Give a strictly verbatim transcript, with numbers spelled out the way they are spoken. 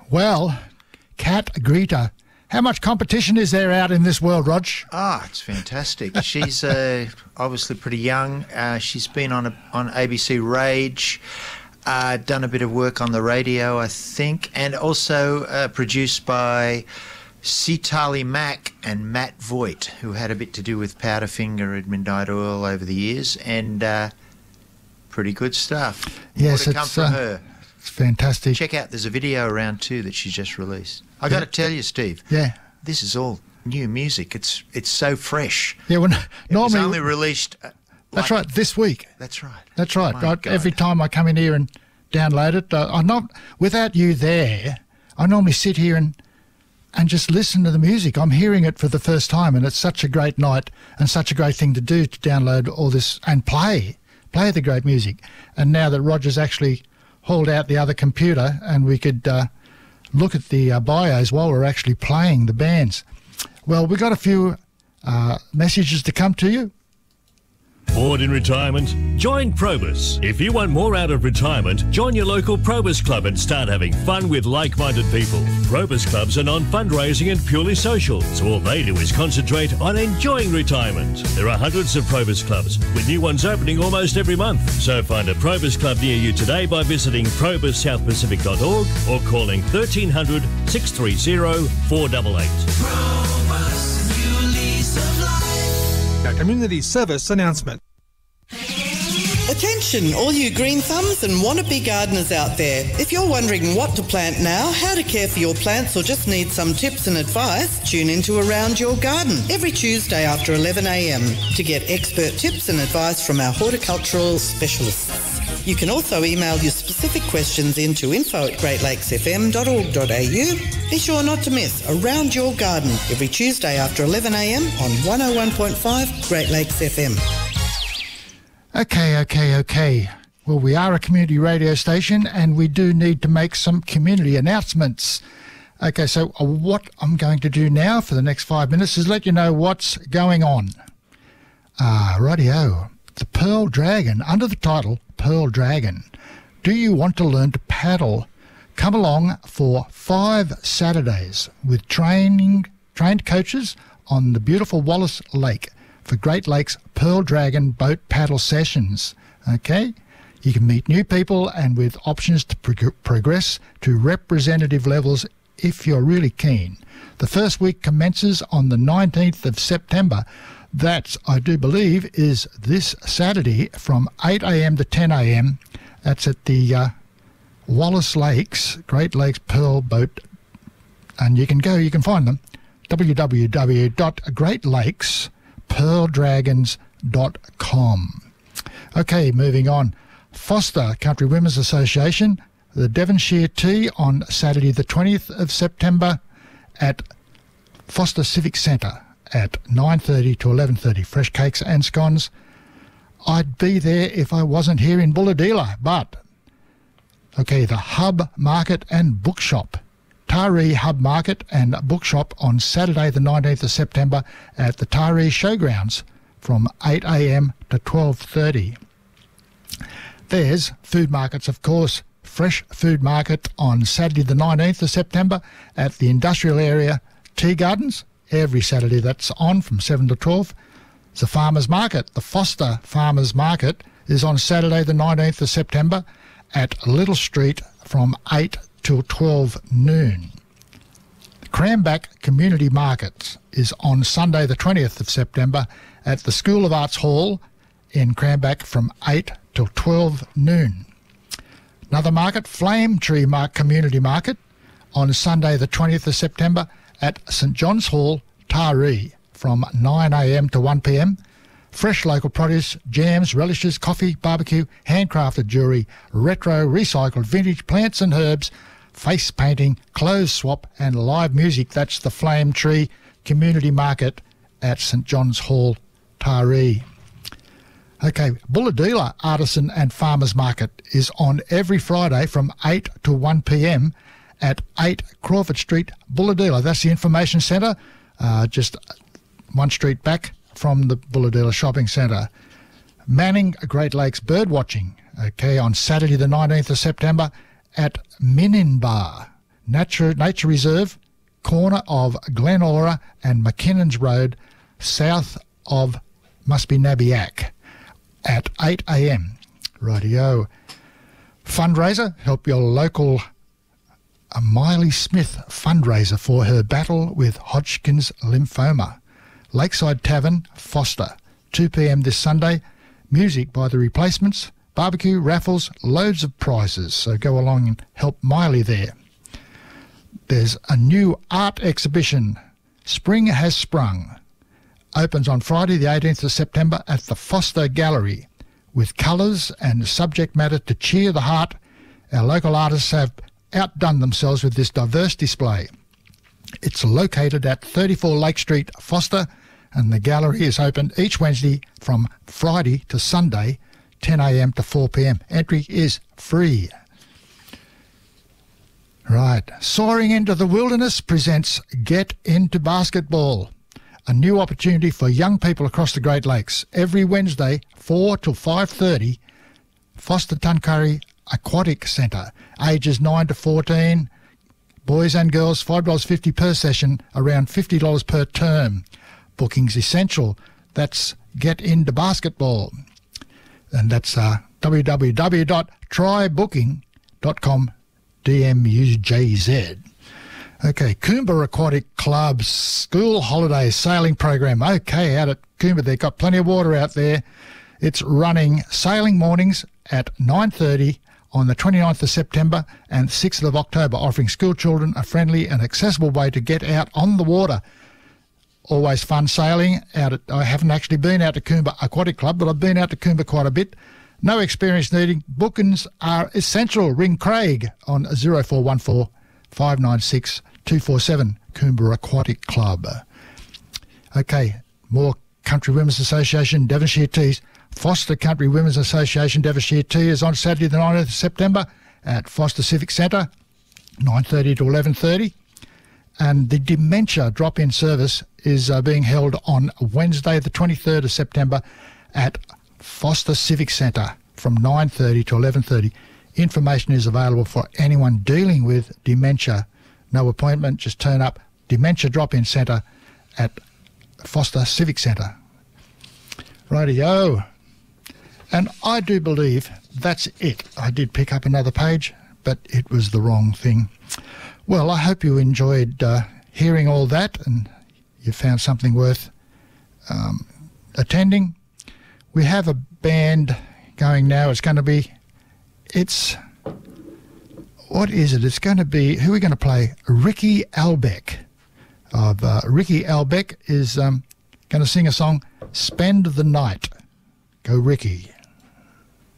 Well, Kat Greta, how much competition is there out in this world, Rog? Ah, it's fantastic. She's uh, obviously pretty young. Uh, she's been on a, on A B C Rage, uh, done a bit of work on the radio, I think, and also uh, produced by Sitali Mack and Matt Voigt, who had a bit to do with Powderfinger and Midnight Oil over the years, and uh, pretty good stuff. Yes, More to come it's, from uh, her. It's fantastic. Check out, there's a video around too that she's just released. I got to tell you, Steve. Yeah. This is all new music. It's it's so fresh. Yeah, well, It was normally only released. Uh, that's like- right. This week. That's right. That's right. My I, God. every time I come in here and download it, uh, I'm not without you there. I normally sit here and and just listen to the music. I'm hearing it for the first time, and it's such a great night and such a great thing to do, to download all this and play play the great music. And now that Roger's actually hauled out the other computer, and we could uh, look at the uh, bios while we're actually playing the bands. Well, we've got a few uh, messages to come to you. Bored in retirement? Join Probus. If you want more out of retirement, join your local Probus Club and start having fun with like-minded people. Probus Clubs are non-fundraising and purely social, so all they do is concentrate on enjoying retirement. There are hundreds of Probus Clubs, with new ones opening almost every month. So find a Probus Club near you today by visiting probus south pacific dot org or calling thirteen hundred, six three zero, four eight eight. Probus, new lease of life. A community service announcement. Attention, all you green thumbs and wannabe gardeners out there. If you're wondering what to plant now, how to care for your plants, or just need some tips and advice, tune into Around Your Garden every Tuesday after eleven a m to get expert tips and advice from our horticultural specialists. You can also email your specific questions into info at great lakes f m dot org dot a u. Be sure not to miss Around Your Garden every Tuesday after eleven a m on one oh one point five Great Lakes F M. Okay, okay, okay. Well, we are a community radio station, and we do need to make some community announcements. Okay, so uh, what I'm going to do now for the next five minutes is let you know what's going on. Ah, rightio. The Pearl Dragon, under the title Pearl Dragon. Do you want to learn to paddle? Come along for five Saturdays with training trained coaches on the beautiful Wallace Lake for Great Lakes Pearl Dragon boat paddle sessions. Okay? You can meet new people and with options to prog- progress to representative levels if you're really keen. The first week commences on the nineteenth of September. That, I do believe, is this Saturday from eight a m to ten a m. That's at the uh, Wallace Lakes, Great Lakes Pearl Boat. And you can go, you can find them, w w w dot great lakes pearl dragons dot com. Okay, moving on. Foster Country Women's Association, the Devonshire Tea on Saturday the twentieth of September at Foster Civic Centre at nine thirty to eleven thirty. Fresh cakes and scones. I'd be there if I wasn't here in Bulahdelah, but... Okay, the Hub Market and Bookshop. Taree Hub Market and Bookshop on Saturday the nineteenth of September at the Taree Showgrounds from eight a m to twelve thirty. There's food markets, of course. Fresh Food Market on Saturday the nineteenth of September at the Industrial Area Tea Gardens. Every Saturday that's on from seven to twelve. It's a Farmers Market. The Foster Farmers Market is on Saturday the nineteenth of September at Little Street from eight till twelve noon. The Cranback Community Market is on Sunday the twentieth of September at the School of Arts Hall in Cranback from eight till twelve noon. Another market, Flame Tree Mark Community Market, on Sunday the twentieth of September at St John's Hall, Taree, from nine a m to one p m. Fresh local produce, jams, relishes, coffee, barbecue, handcrafted jewellery, retro, recycled, vintage plants and herbs, face painting, clothes swap and live music. That's the Flame Tree Community Market at St John's Hall, Taree. Okay, Bulahdelah Artisan and Farmers Market is on every Friday from eight to one p m at eight Crawford Street, Bulahdelah. That's the information centre, uh, just one street back from the Bulahdelah Shopping Centre. Manning Great Lakes Birdwatching, okay, on Saturday the nineteenth of September at Mininbar. Nature, Nature Reserve, corner of Glenora and McKinnon's Road, south of must be Nabiac, at eight a m. Rightio. Fundraiser, help your local uh, Miley Smith fundraiser for her battle with Hodgkin's lymphoma. Lakeside Tavern, Foster, two p m this Sunday. Music by The Replacements, barbecue, raffles, loads of prizes. So go along and help Miley there. There's a new art exhibition, Spring Has Sprung. Opens on Friday the eighteenth of September at the Foster Gallery. With colours and subject matter to cheer the heart, our local artists have outdone themselves with this diverse display. It's located at thirty-four Lake Street, Foster, and the gallery is open each Wednesday from Friday to Sunday, ten a m to four p m. Entry is free. Right. Soaring Into the Wilderness presents Get Into Basketball, a new opportunity for young people across the Great Lakes. Every Wednesday, four till five thirty, Foster Tuncurry Aquatic Centre, ages nine to fourteen, boys and girls, five dollars fifty per session, around fifty dollars per term. Booking's essential. That's Get Into Basketball. And that's uh, w w w dot try booking dot com, D M U J Z. Okay, Coomba Aquatic Club's school holiday sailing program. Okay, out at Coomba, they've got plenty of water out there. It's running sailing mornings at nine thirty on the twenty-ninth of September and sixth of October, offering school children a friendly and accessible way to get out on the water. Always fun sailing out at, I haven't actually been out to Coomba Aquatic Club, but I've been out to Coomba quite a bit. No experience needed. Bookings are essential. Ring Craig on zero four one four, five nine six, two four seven, Coomba Aquatic Club. Okay, more Country Women's Association, Devonshire Teas. Foster Country Women's Association, Devonshire Tea is on Saturday the nineteenth of September at Foster Civic Centre, nine thirty to eleven thirty. And the dementia drop-in service is uh, being held on Wednesday the twenty-third of September at Foster Civic Centre from nine thirty to eleven thirty. Information is available for anyone dealing with dementia. No appointment, just turn up. Dementia drop-in centre at Foster Civic Centre. Rightio. And I do believe that's it. I did pick up another page, but it was the wrong thing. Well, I hope you enjoyed uh, hearing all that and you found something worth um, attending. We have a band going now. It's going to be, it's, what is it? It's going to be, who are we going to play? Ricky Albeck. Of uh, Ricky Albeck is um, going to sing a song, Spend the Night. Go Ricky.